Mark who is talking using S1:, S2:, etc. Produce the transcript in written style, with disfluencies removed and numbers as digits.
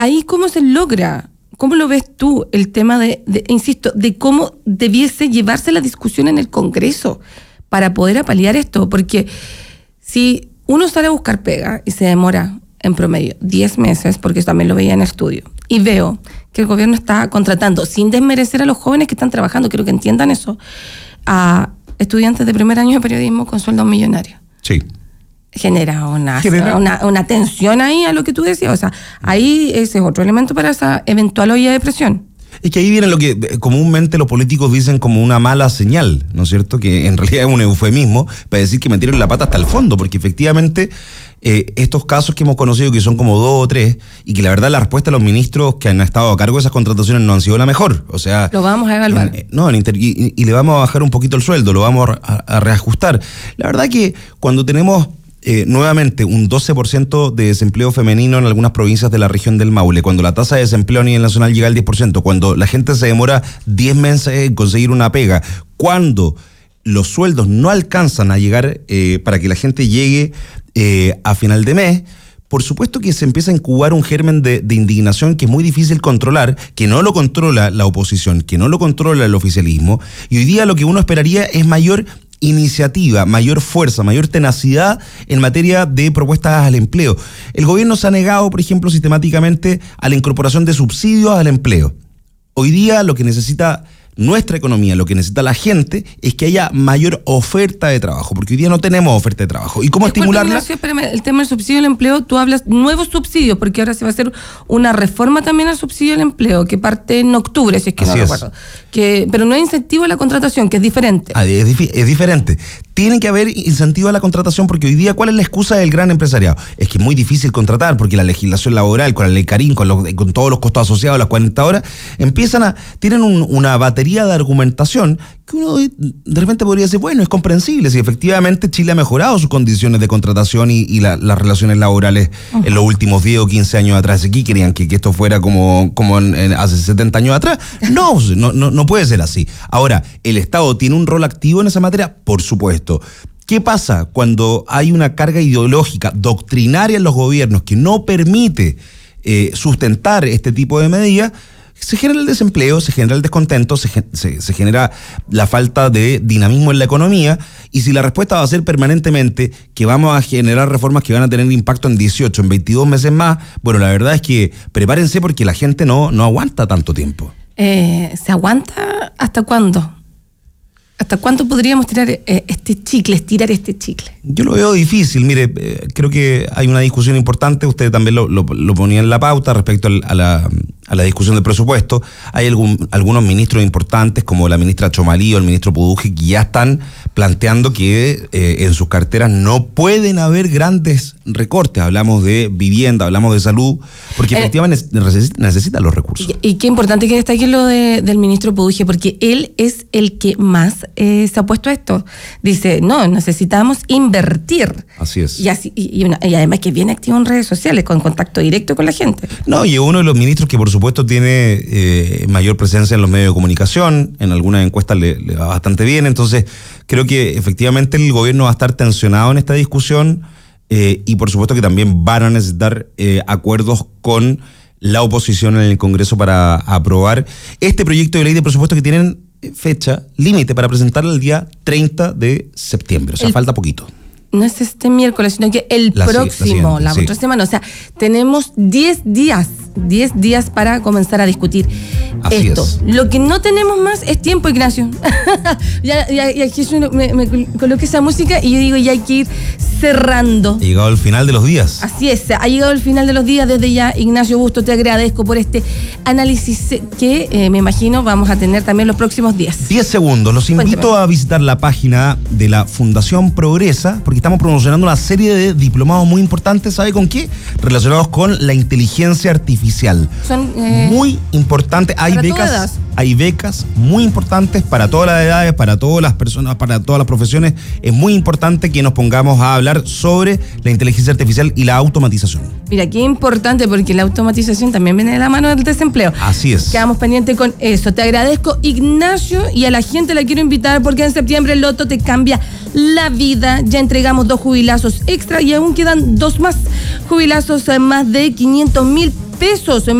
S1: Ahí, ¿cómo se logra? ¿Cómo lo ves tú el tema insisto, de cómo debiese llevarse la discusión en el Congreso para poder apalear esto? Porque si uno sale a buscar pega y se demora en promedio 10 meses, porque eso también lo veía en el estudio, y veo que el gobierno está contratando, sin desmerecer a los jóvenes que están trabajando, quiero que entiendan eso, a estudiantes de primer año de periodismo con sueldos millonarios.
S2: Sí.
S1: Genera una tensión ahí a lo que tú decías. O sea, ahí ese es otro elemento para esa eventual olla de presión.
S2: Es que ahí viene lo que comúnmente los políticos dicen como una mala señal, ¿no es cierto? Que en realidad es un eufemismo para decir que metieron la pata hasta el fondo, porque efectivamente estos casos que hemos conocido, que son como 2 o 3, y que la verdad la respuesta de los ministros que han estado a cargo de esas contrataciones no han sido la mejor. O sea,
S1: lo vamos a evaluar.
S2: Y le vamos a bajar un poquito el sueldo, lo vamos a reajustar. La verdad que cuando tenemos nuevamente un 12% de desempleo femenino en algunas provincias de la región del Maule, cuando la tasa de desempleo a nivel nacional llega al 10%, cuando la gente se demora 10 meses en conseguir una pega, cuando los sueldos no alcanzan a llegar para que la gente llegue a final de mes, por supuesto que se empieza a incubar un germen de indignación que es muy difícil controlar, que no lo controla la oposición, que no lo controla el oficialismo, y hoy día lo que uno esperaría es mayor iniciativa, mayor fuerza, mayor tenacidad en materia de propuestas al empleo. El gobierno se ha negado, por ejemplo, sistemáticamente a la incorporación de subsidios al empleo. Hoy día lo que necesita nuestra economía, lo que necesita la gente es que haya mayor oferta de trabajo, porque hoy día no tenemos oferta de trabajo. ¿Y cómo estimularla?
S1: Ignacio, espérame, el tema del subsidio al empleo, tú hablas nuevos subsidios, porque ahora se va a hacer una reforma también al subsidio al empleo, que parte en octubre, si es que no recuerdo. Pero no hay incentivo a la contratación, que es diferente.
S2: Es diferente. Tiene que haber incentivo a la contratación, porque hoy día, ¿cuál es la excusa del gran empresariado? Es que es muy difícil contratar, porque la legislación laboral, con la ley Carín, con todos los costos asociados a las 40 horas, tienen una batería de argumentación que uno de repente podría decir, bueno, es comprensible, si efectivamente Chile ha mejorado sus condiciones de contratación y las relaciones laborales en los últimos 10 o 15 años atrás. Aquí querían que esto fuera como hace 70 años atrás. No puede ser así. Ahora, ¿el Estado tiene un rol activo en esa materia? Por supuesto. ¿Qué pasa cuando hay una carga ideológica, doctrinaria en los gobiernos que no permite sustentar este tipo de medidas? Se genera el desempleo, se genera el descontento, se genera la falta de dinamismo en la economía, y si la respuesta va a ser permanentemente que vamos a generar reformas que van a tener impacto en 18, en 22 meses más, bueno, la verdad es que prepárense, porque la gente no aguanta tanto tiempo.
S1: ¿Se aguanta hasta cuándo? ¿Hasta cuánto podríamos estirar este chicle?
S2: Yo lo veo difícil. Mire, creo que hay una discusión importante, usted también lo ponía en la pauta respecto a la discusión del presupuesto. Hay algunos ministros importantes, como la ministra Chomalí o el ministro Puduje, que ya están planteando que en sus carteras no pueden haber grandes recortes. Hablamos de vivienda, hablamos de salud, porque efectivamente necesitan los recursos.
S1: Y qué importante que destaque lo del ministro Puduje, porque él es el que más se ha puesto a esto. Dice, no, necesitamos invertir.
S2: Así es.
S1: Y además que es bien activo en redes sociales, con contacto directo con la gente.
S2: No, y uno de los ministros que por supuesto tiene mayor presencia en los medios de comunicación, en algunas encuestas le va bastante bien, entonces creo que efectivamente el gobierno va a estar tensionado en esta discusión, y por supuesto que también van a necesitar acuerdos con la oposición en el Congreso para aprobar este proyecto de ley de presupuesto, que tienen fecha límite para presentarlo el día 30 de septiembre, o sea, falta poquito.
S1: No es este miércoles, sino que el próximo, la otra semana. O sea, tenemos 10 días para comenzar a discutir esto. Lo que no tenemos más es tiempo, Ignacio. Y aquí me coloqué esa música y yo digo, ya hay que ir cerrando.
S2: Ha llegado el final de los días.
S1: Así es, ha llegado el final de los días. Desde ya, Ignacio Busto, te agradezco por este análisis que me imagino vamos a tener también los próximos días.
S2: 10 segundos. Los invito a visitar la página de la Fundación Progresa, porque estamos promocionando una serie de diplomados muy importantes. ¿Sabe con qué? Relacionados con la inteligencia artificial.
S1: Son
S2: muy importantes. Hay becas muy importantes para todas las edades, para todas las personas, para todas las profesiones. Es muy importante que nos pongamos a hablar sobre la inteligencia artificial y la automatización.
S1: Mira, qué importante, porque la automatización también viene de la mano del desempleo.
S2: Así es.
S1: Quedamos pendientes con eso. Te agradezco, Ignacio, y a la gente la quiero invitar, porque en septiembre el Loto te cambia la vida. Ya entregamos 2 jubilazos extra y aún quedan 2 más jubilazos, más de 500.000 pesos